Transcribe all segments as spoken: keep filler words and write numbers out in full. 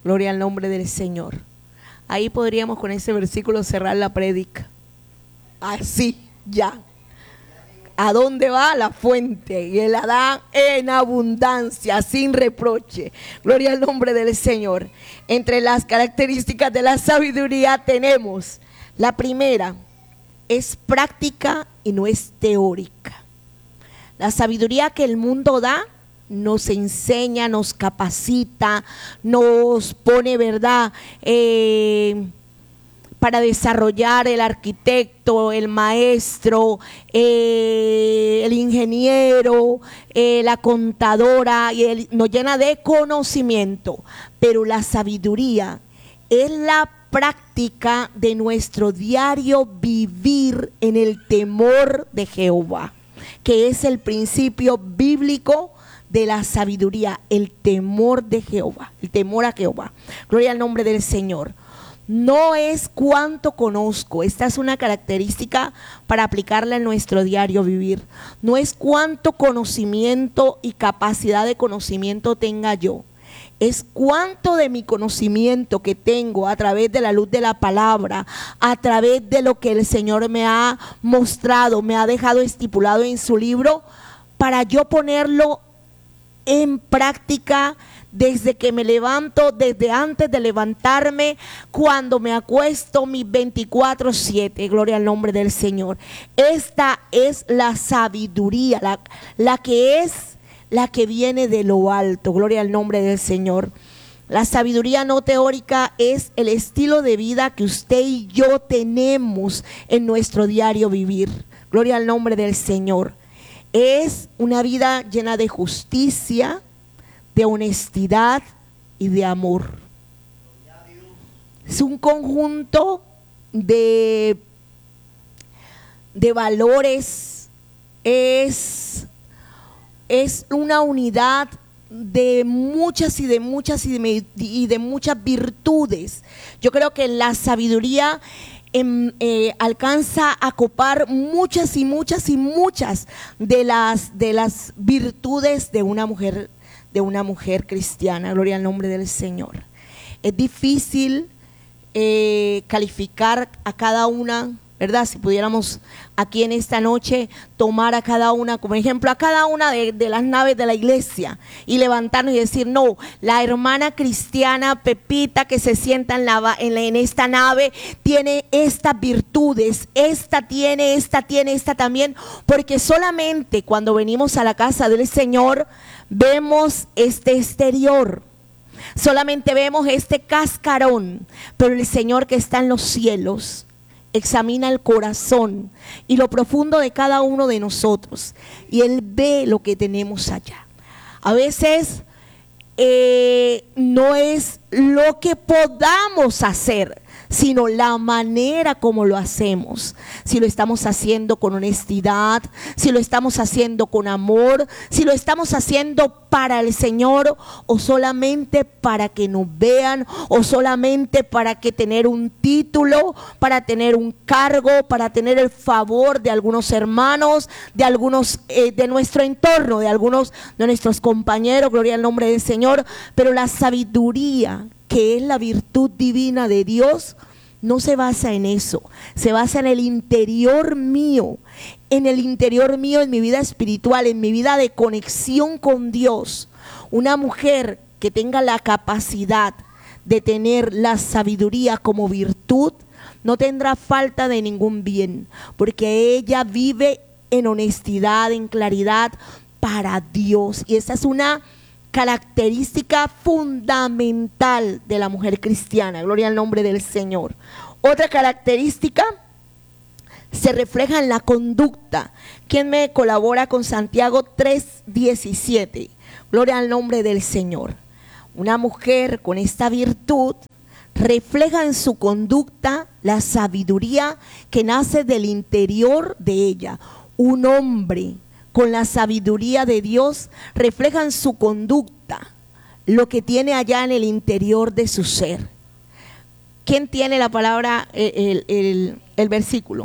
Gloria al nombre del Señor. Ahí podríamos con ese versículo cerrar la prédica. Así, ya. ¿A dónde va? La fuente, y Él la da en abundancia, sin reproche. Gloria al nombre del Señor. Entre las características de la sabiduría tenemos: la primera es práctica y no es teórica. La sabiduría que el mundo da nos enseña, nos capacita, nos pone, ¿verdad?, Eh, para desarrollar el arquitecto, el maestro, eh, el ingeniero, eh, la contadora, y el, nos llena de conocimiento. Pero la sabiduría es la práctica de nuestro diario vivir en el temor de Jehová, que es el principio bíblico de la sabiduría, el temor de Jehová, el temor a Jehová. Gloria al nombre del Señor. No es cuánto conozco, esta es una característica para aplicarla en nuestro diario vivir. No es cuánto conocimiento y capacidad de conocimiento tenga yo, es cuánto de mi conocimiento que tengo a través de la luz de la palabra, a través de lo que el Señor me ha mostrado, me ha dejado estipulado en su libro, para yo ponerlo en práctica desde que me levanto, desde antes de levantarme, cuando me acuesto, mis veinticuatro siete, gloria al nombre del Señor. Esta es la sabiduría, la, la que es, la que viene de lo alto, gloria al nombre del Señor. La sabiduría no teórica es el estilo de vida que usted y yo tenemos en nuestro diario vivir, gloria al nombre del Señor. Es una vida llena de justicia, de honestidad y de amor. Es un conjunto de, de valores, es, es una unidad de muchas y de muchas y de, y de muchas virtudes. Yo creo que la sabiduría Eh, eh, alcanza a copar muchas y muchas y muchas de las, de las virtudes de una mujer, de una mujer cristiana. Gloria al nombre del Señor. Es difícil eh, calificar a cada una, ¿verdad? Si pudiéramos aquí en esta noche tomar a cada una, como ejemplo, a cada una de, de las naves de la iglesia y levantarnos y decir, no, la hermana cristiana Pepita que se sienta en, la, en, la, en esta nave tiene estas virtudes, esta tiene, esta tiene, esta también, porque solamente cuando venimos a la casa del Señor vemos este exterior. Solamente vemos este cascarón, pero el Señor que está en los cielos examina el corazón y lo profundo de cada uno de nosotros, y Él ve lo que tenemos allá. A veces eh, no es lo que podamos hacer, sino la manera como lo hacemos. Si lo estamos haciendo con honestidad, si lo estamos haciendo con amor, si lo estamos haciendo para el Señor, o solamente para que nos vean, o solamente para que tener un título, para tener un cargo, para tener el favor de algunos hermanos, de algunos eh, de nuestro entorno, de algunos de nuestros compañeros, gloria al nombre del Señor. Pero la sabiduría, que es la virtud divina de Dios, no se basa en eso, se basa en el interior mío, en el interior mío, en mi vida espiritual, en mi vida de conexión con Dios. Una mujer que tenga la capacidad de tener la sabiduría como virtud, no tendrá falta de ningún bien, porque ella vive en honestidad, en claridad para Dios. Y esa es una característica fundamental de la mujer cristiana, gloria al nombre del Señor. Otra característica se refleja en la conducta. ¿Quién me colabora con Santiago tres diecisiete? Gloria al nombre del Señor. Una mujer con esta virtud refleja en su conducta la sabiduría que nace del interior de ella. Un hombre con la sabiduría de Dios refleja en su conducta lo que tiene allá en el interior de su ser. ¿Quién tiene la palabra, el, el, el, el versículo?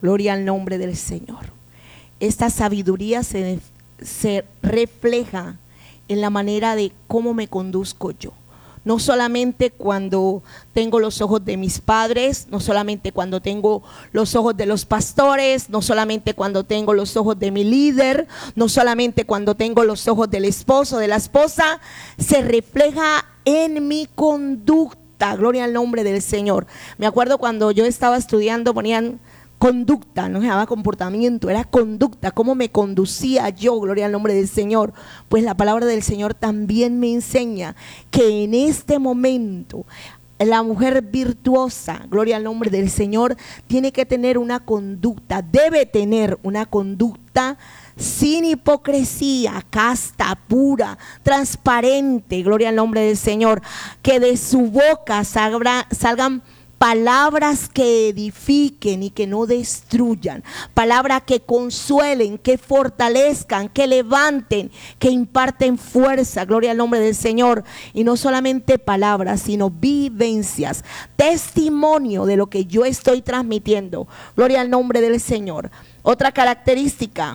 Gloria al nombre del Señor. Esta sabiduría se, se refleja en la manera de cómo me conduzco yo. No solamente cuando tengo los ojos de mis padres, no solamente cuando tengo los ojos de los pastores, no solamente cuando tengo los ojos de mi líder, no solamente cuando tengo los ojos del esposo, de la esposa, se refleja en mi conducta. Gloria al nombre del Señor. Me acuerdo cuando yo estaba estudiando, ponían conducta, no se llamaba comportamiento, era conducta, cómo me conducía yo, gloria al nombre del Señor. Pues la palabra del Señor también me enseña que en este momento la mujer virtuosa, gloria al nombre del Señor, tiene que tener una conducta, debe tener una conducta sin hipocresía, casta, pura, transparente, gloria al nombre del Señor, que de su boca salga, salgan palabras que edifiquen y que no destruyan, palabras que consuelen, que fortalezcan, que levanten, que imparten fuerza, gloria al nombre del Señor. Y no solamente palabras, sino vivencias, testimonio de lo que yo estoy transmitiendo, gloria al nombre del Señor. Otra característica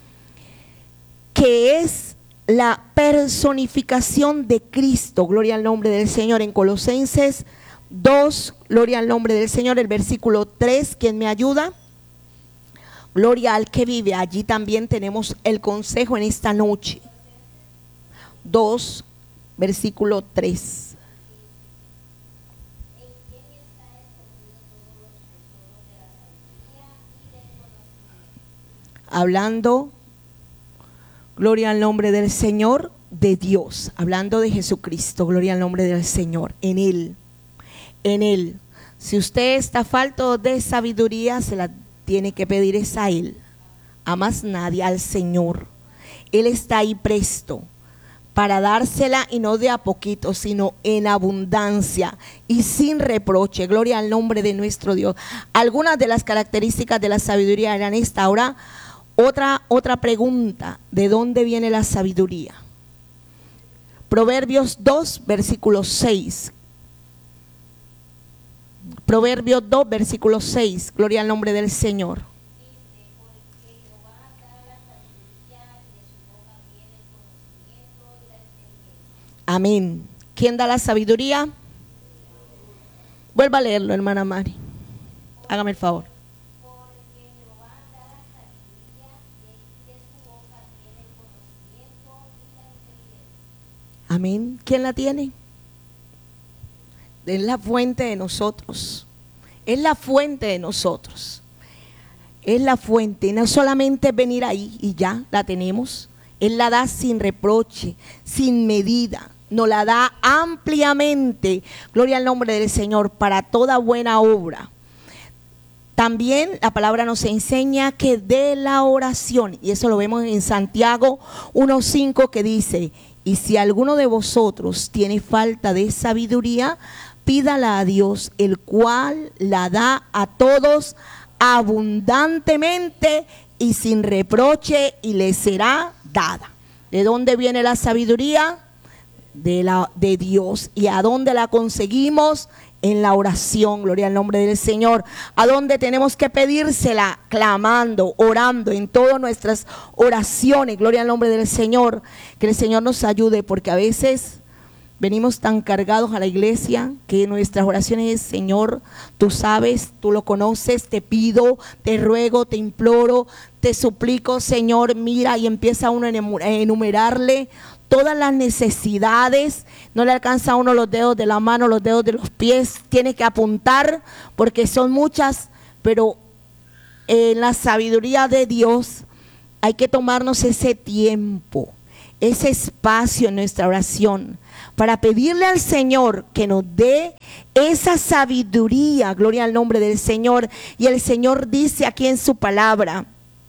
que es la personificación de Cristo, gloria al nombre del Señor. En Colosenses dos, gloria al nombre del Señor, el versículo tres, ¿quién me ayuda? Gloria al que vive. Allí también tenemos el consejo en esta noche. dos, versículo tres. Hablando, gloria al nombre del Señor, de Dios, hablando de Jesucristo, gloria al nombre del Señor, en Él. En Él. Si usted está falto de sabiduría, se la tiene que pedir es a Él, a más nadie, al Señor. Él está ahí presto para dársela, y no de a poquito, sino en abundancia y sin reproche. Gloria al nombre de nuestro Dios. Algunas de las características de la sabiduría eran esta. Ahora otra, otra pregunta: ¿de dónde viene la sabiduría? Proverbios dos, versículo seis. Proverbios dos, versículo seis, gloria al nombre del Señor. Amén. ¿Quién da la sabiduría? Vuelva a leerlo, hermana Mari. Hágame el favor. Amén. ¿Quién la tiene? Es la fuente de nosotros, es la fuente de nosotros, es la fuente. No solamente venir ahí y ya la tenemos, Él la da sin reproche, sin medida, nos la da ampliamente, gloria al nombre del Señor, para toda buena obra. También la palabra nos enseña que de la oración, y eso lo vemos en Santiago uno cinco, que dice: y si alguno de vosotros tiene falta de sabiduría, pídala a Dios, el cual la da a todos abundantemente y sin reproche, y le será dada. ¿De dónde viene la sabiduría? De, la, de Dios. ¿Y a dónde la conseguimos? En la oración, gloria al nombre del Señor. ¿A dónde tenemos que pedírsela? Clamando, orando, en todas nuestras oraciones, gloria al nombre del Señor. Que el Señor nos ayude, porque a veces venimos tan cargados a la iglesia que nuestras oraciones es: Señor, tú sabes, tú lo conoces, te pido, te ruego, te imploro, te suplico, Señor, mira. Y empieza uno a enumerarle todas las necesidades. No le alcanza a uno los dedos de la mano, los dedos de los pies, tiene que apuntar porque son muchas. Pero en la sabiduría de Dios hay que tomarnos ese tiempo, ese espacio en nuestra oración, para pedirle al Señor que nos dé esa sabiduría, gloria al nombre del Señor. Y el Señor dice aquí en su palabra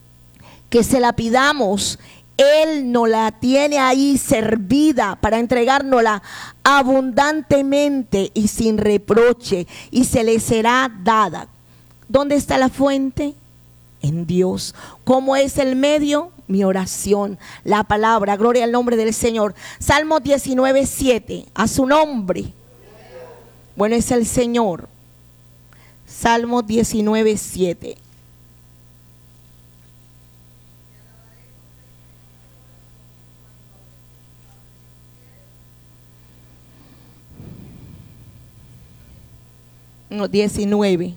que se la pidamos. Él nos la tiene ahí servida para entregárnosla abundantemente y sin reproche, y se le será dada. ¿Dónde está la fuente? En Dios. ¿Cómo es el medio? Mi oración, la palabra, gloria al nombre del Señor. Salmo diecinueve, siete, a su nombre. Bueno es el Señor. Salmo diecinueve, siete. No, diecinueve.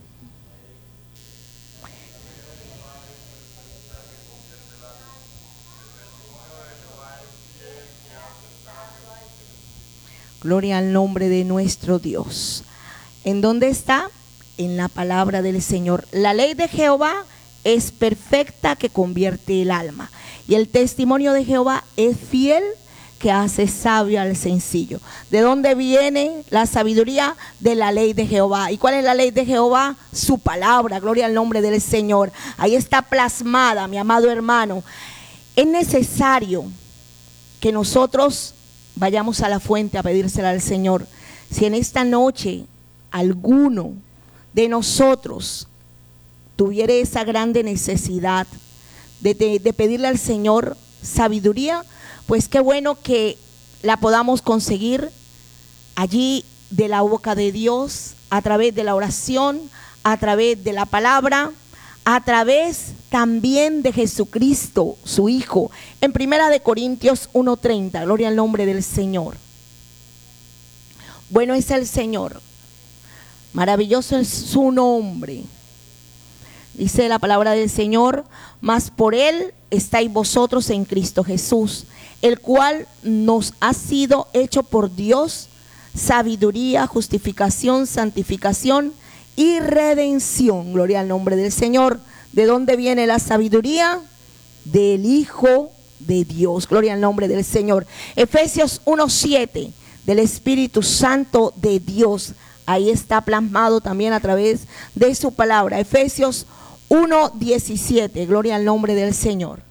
Gloria al nombre de nuestro Dios. ¿En dónde está? En la palabra del Señor. La ley de Jehová es perfecta, que convierte el alma. Y el testimonio de Jehová es fiel, que hace sabio al sencillo. ¿De dónde viene la sabiduría? De la ley de Jehová. ¿Y cuál es la ley de Jehová? Su palabra. Gloria al nombre del Señor. Ahí está plasmada, mi amado hermano. Es necesario que nosotros vayamos a la fuente a pedírsela al Señor. Si en esta noche alguno de nosotros tuviera esa grande necesidad de, de, de pedirle al Señor sabiduría, pues qué bueno que la podamos conseguir allí de la boca de Dios, a través de la oración, a través de la palabra, a través también de Jesucristo, su Hijo. En Primera de Corintios uno treinta, gloria al nombre del Señor. Bueno es el Señor, maravilloso es su nombre. Dice la palabra del Señor: mas por Él estáis vosotros en Cristo Jesús, el cual nos ha sido hecho por Dios sabiduría, justificación, santificación y redención. Gloria al nombre del Señor. ¿De dónde viene la sabiduría? Del Hijo de Dios. Gloria al nombre del Señor. Efesios uno siete, del Espíritu Santo de Dios. Ahí está plasmado también a través de su palabra. Efesios uno diecisiete, gloria al nombre del Señor.